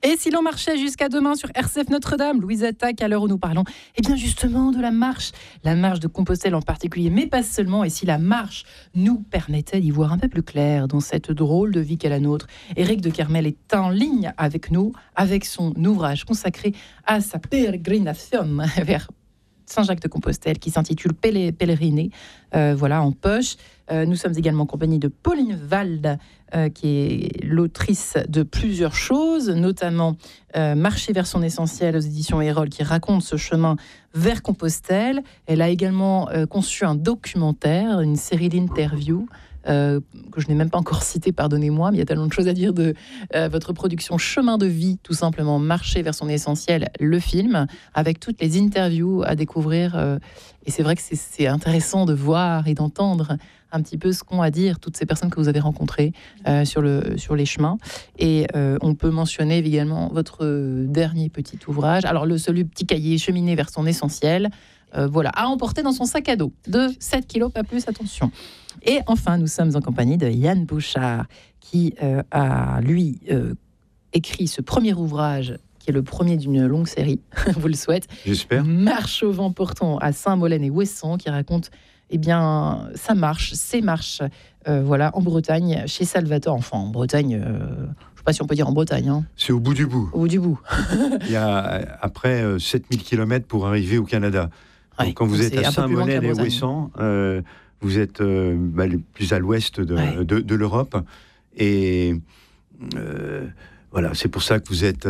Et si l'on marchait jusqu'à demain sur RCF Notre-Dame, Louise attaque à l'heure où nous parlons, eh bien justement de la marche de Compostelle en particulier, mais pas seulement. Et si la marche nous permettait d'y voir un peu plus clair dans cette drôle de vie qu'est la nôtre, Éric de Kermel est en ligne avec nous, avec son ouvrage consacré à sa pérégrination vers Saint-Jacques-de-Compostelle qui s'intitule Pèleriner, voilà, en poche. Nous sommes également en compagnie de Pauline Wald, qui est l'autrice de plusieurs choses, notamment Marcher vers son essentiel aux éditions Erol, qui raconte ce chemin vers Compostelle. Elle a également conçu un documentaire, une série d'interviews, que je n'ai même pas encore cité, pardonnez-moi, mais il y a tellement de choses à dire de votre production Chemin de vie, tout simplement, Marcher vers son essentiel, le film, avec toutes les interviews à découvrir. Et c'est vrai que c'est intéressant de voir et d'entendre un petit peu ce qu'ont à dire toutes ces personnes que vous avez rencontrées sur les chemins. Et on peut mentionner également votre dernier petit ouvrage, alors celui petit cahier Cheminer vers son essentiel, voilà, à emporter dans son sac à dos de 7 kilos, pas plus, attention. Et enfin, nous sommes en compagnie de Yann Bouchard, qui a, lui, écrit ce premier ouvrage, qui est le premier d'une longue série, on vous le souhaite. J'espère. Marche au vent portant à Saint-Molène et Ouessant, qui raconte ses marches, voilà, en Bretagne, chez Salvatore. Enfin, en Bretagne, je ne sais pas si on peut dire en Bretagne. Hein. C'est au bout du bout. Au bout du bout. Il y a après 7000 km pour arriver au Canada. Donc, quand vous êtes à Saint-Molène et Ouessant, vous êtes plus à l'ouest de l'Europe. Et voilà, c'est pour ça que vous êtes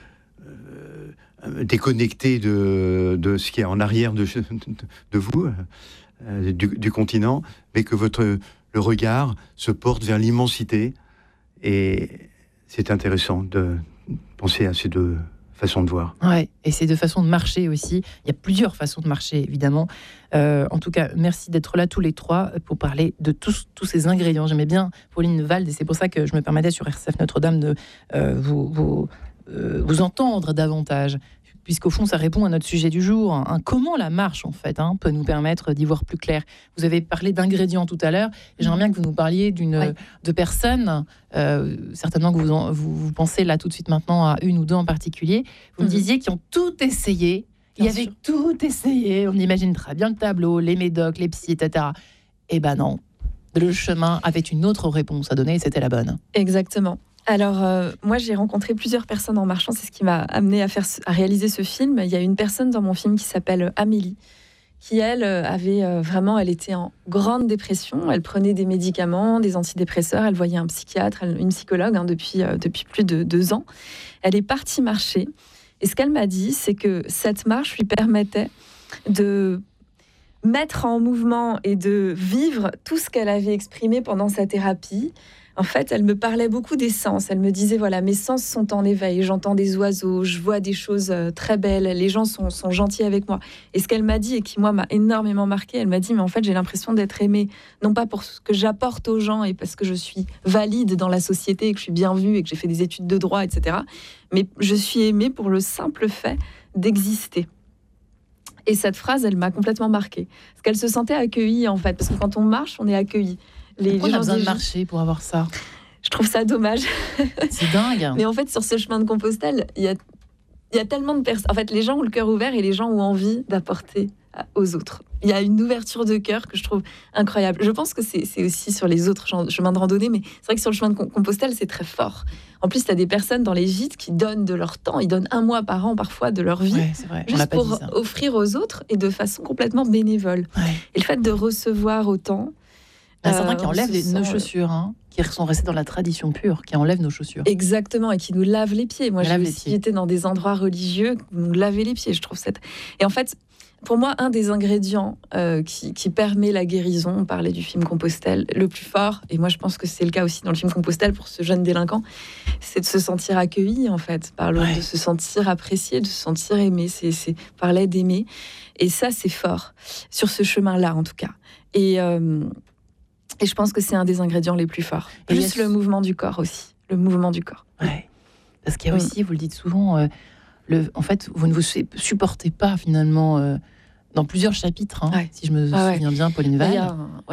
déconnecté de ce qui est en arrière de vous, du continent, mais que le regard se porte vers l'immensité. Et c'est intéressant de penser à ces deux façons de voir. Ouais, et ces deux façons de marcher aussi. Il y a plusieurs façons de marcher, évidemment. En tout cas, merci d'être là tous les trois pour parler de tous ces ingrédients. J'aimais bien Pauline Wald, et c'est pour ça que je me permettais sur RCF Notre-Dame de vous entendre davantage, puisqu'au fond, ça répond à notre sujet du jour. Hein. Comment la marche, en fait, peut nous permettre d'y voir plus clair. Vous avez parlé d'ingrédients tout à l'heure, et j'aimerais bien que vous nous parliez de personnes, certainement que vous pensez là tout de suite maintenant à une ou deux en particulier. Vous me disiez qui ont tout essayé. Il y avait tout essayé. On imagine très bien le tableau, les médocs, les psys, etc. Eh ben non, le chemin avait une autre réponse à donner, et c'était la bonne. Exactement. Alors, moi, j'ai rencontré plusieurs personnes en marchant. C'est ce qui m'a amené à réaliser ce film. Il y a une personne dans mon film qui s'appelle Amélie, qui, elle, elle était en grande dépression. Elle prenait des médicaments, des antidépresseurs. Elle voyait un psychiatre, une psychologue depuis plus de 2 ans. Elle est partie marcher. Et ce qu'elle m'a dit, c'est que cette marche lui permettait de mettre en mouvement et de vivre tout ce qu'elle avait exprimé pendant sa thérapie. En fait, elle me parlait beaucoup des sens. Elle me disait, voilà, mes sens sont en éveil. J'entends des oiseaux, je vois des choses très belles. Les gens sont gentils avec moi. Et ce qu'elle m'a dit, et qui, moi, m'a énormément marqué, elle m'a dit, mais en fait, j'ai l'impression d'être aimée, non pas pour ce que j'apporte aux gens et parce que je suis valide dans la société et que je suis bien vue et que j'ai fait des études de droit, etc. Mais je suis aimée pour le simple fait d'exister. Et cette phrase, elle m'a complètement marquée. Parce qu'elle se sentait accueillie, en fait. Parce que quand on marche, on est accueilli. Pourquoi on a besoin de marcher pour avoir ça ? Je trouve ça dommage. C'est dingue. Mais en fait, sur ce chemin de Compostelle, il y a tellement de personnes. En fait, les gens ont le cœur ouvert et les gens ont envie d'apporter aux autres. Il y a une ouverture de cœur que je trouve incroyable. Je pense que c'est aussi sur les autres chemins de randonnée, mais c'est vrai que sur le chemin de Compostelle, c'est très fort. En plus, tu as des personnes dans les gîtes qui donnent de leur temps. Ils donnent 1 mois par an, parfois, de leur vie, c'est vrai. juste pour offrir aux autres et de façon complètement bénévole. Ouais. Et le fait de recevoir autant... Il y a certains qui enlèvent nos chaussures, qui sont restés dans la tradition pure, qui enlèvent nos chaussures. Exactement, et qui nous lavent les pieds. Moi, j'ai aussi été dans des endroits religieux qui nous lavaient les pieds, je trouve. Et en fait, pour moi, un des ingrédients qui permet la guérison, on parlait du film Compostelle, le plus fort, et moi je pense que c'est le cas aussi dans le film Compostelle pour ce jeune délinquant, c'est de se sentir accueilli, en fait, par l'autre, de se sentir apprécié, de se sentir aimé. C'est parler d'aimer. Et ça, c'est fort, sur ce chemin-là, en tout cas. Et je pense que c'est un des ingrédients les plus forts. Plus le mouvement du corps aussi. Le mouvement du corps. Ouais. Parce qu'il y a aussi, vous le dites souvent, en fait, vous ne vous supportez pas finalement dans plusieurs chapitres, si je me souviens bien, Pauline Wald.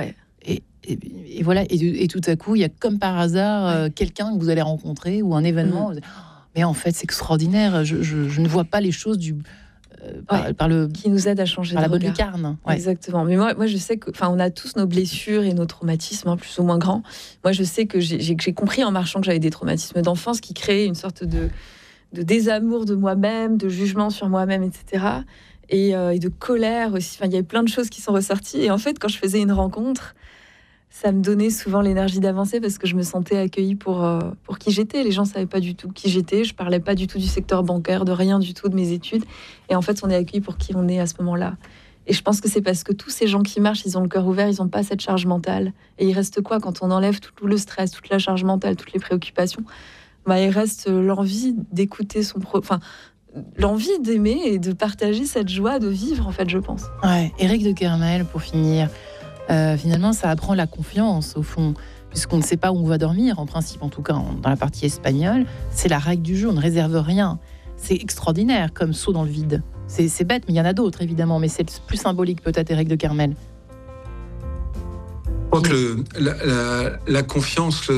Et voilà, et tout à coup, il y a comme par hasard quelqu'un que vous allez rencontrer ou un événement. Mais en fait, c'est extraordinaire. Je ne vois pas les choses par le qui nous aide à changer par de la bonne regard. lucarne. Ouais. Exactement. Mais moi, je sais que, on a tous nos blessures et nos traumatismes, plus ou moins grands. Moi, je sais que j'ai compris en marchant que j'avais des traumatismes d'enfance qui créaient une sorte de désamour de moi-même, de jugement sur moi-même, etc. Et de colère aussi. Il y avait plein de choses qui sont ressorties. Et en fait, quand je faisais une rencontre, ça me donnait souvent l'énergie d'avancer parce que je me sentais accueillie pour qui j'étais. Les gens ne savaient pas du tout qui j'étais. Je ne parlais pas du tout du secteur bancaire, de rien du tout de mes études. Et en fait, on est accueillis pour qui on est à ce moment-là. Et je pense que c'est parce que tous ces gens qui marchent, ils ont le cœur ouvert, ils n'ont pas cette charge mentale. Et il reste quoi quand on enlève tout le stress, toute la charge mentale, toutes les préoccupations? Il reste l'envie d'écouter l'envie d'aimer et de partager cette joie de vivre, en fait, je pense. Ouais. Éric de Kermel, pour finir, finalement, ça apprend la confiance, au fond, puisqu'on ne sait pas où on va dormir, en principe, en tout cas, dans la partie espagnole. C'est la règle du jeu, on ne réserve rien. C'est extraordinaire comme saut dans le vide. C'est bête, mais il y en a d'autres, évidemment, mais c'est plus symbolique, peut-être, Éric de Kermel. Je crois que la confiance,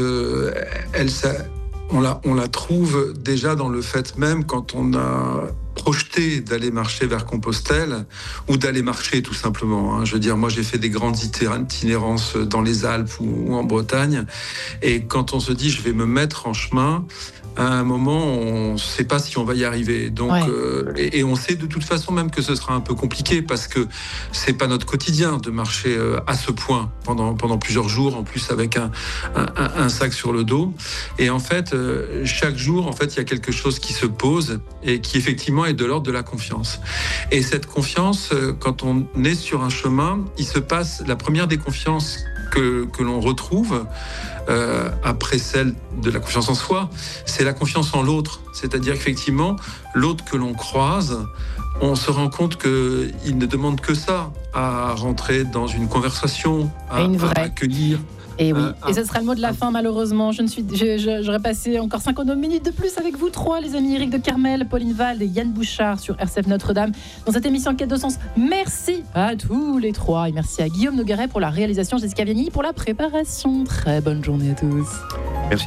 on la trouve déjà dans le fait même quand on a projeté d'aller marcher vers Compostelle ou d'aller marcher tout simplement. Je veux dire, moi j'ai fait des grandes itinérances dans les Alpes ou en Bretagne, et quand on se dit je vais me mettre en chemin, à un moment, on ne sait pas si on va y arriver. Donc, et on sait de toute façon même que ce sera un peu compliqué parce que c'est pas notre quotidien de marcher à ce point pendant plusieurs jours, en plus avec un sac sur le dos. Et en fait, chaque jour, en fait, il y a quelque chose qui se pose et qui effectivement est de l'ordre de la confiance. Et cette confiance, quand on est sur un chemin, il se passe la première des confiances que l'on retrouve après celle de la confiance en soi, c'est la confiance en l'autre. C'est-à-dire qu'effectivement, l'autre que l'on croise, on se rend compte qu'il ne demande que ça, à rentrer dans une conversation, à accueillir. Et oui, et ce sera le mot de la fin, malheureusement. J'aurais passé encore 59 minutes de plus avec vous trois, les amis. Éric de Kermel, Pauline Valde et Yann Bouchard sur RCF Notre-Dame dans cette émission Quête de Sens. Merci à tous les trois et merci à Guillaume Nogueret pour la réalisation, Jessica Vianney pour la préparation. Très bonne journée à tous. Merci.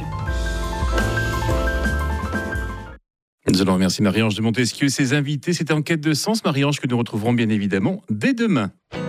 Nous allons remercier Marie-Ange de Montesquieu et ses invités. C'était En Quête de Sens, Marie-Ange, que nous retrouverons bien évidemment dès demain.